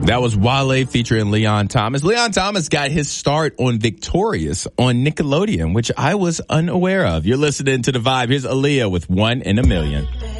That was Wale featuring Leon Thomas. Leon Thomas got his start on Victorious on Nickelodeon, which I was unaware of. You're listening to The Vibe. Here's Aaliyah with 1 in a Million.